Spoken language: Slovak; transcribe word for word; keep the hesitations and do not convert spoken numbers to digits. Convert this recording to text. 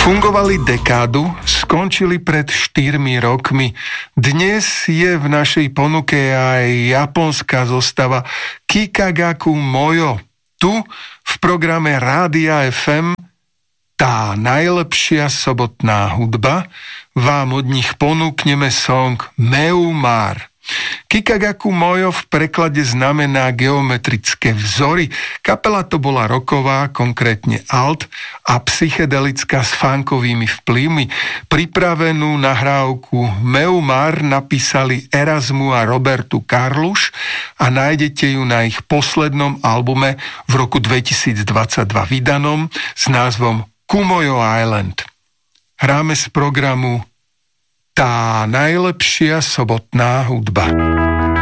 Fungovali dekádu, skončili pred štyrmi rokmi. Dnes je v našej ponuke aj japonská zostava Kikagaku Mojo. Tu v programe Rádia ef em Tá najlepšia sobotná hudba vám od nich ponúkneme song Meumar. Kikagaku Mojo v preklade znamená geometrické vzory. Kapela to bola rocková, konkrétne alt a psychedelická s funkovými vplyvmi. Pripravenú nahrávku Meumar napísali Erasmu a Robertu Karluš a nájdete ju na ich poslednom albume v roku dvetisícdvadsaťdva vydanom s názvom Kumojo Island. Hráme z programu Tá najlepšia sobotná hudba.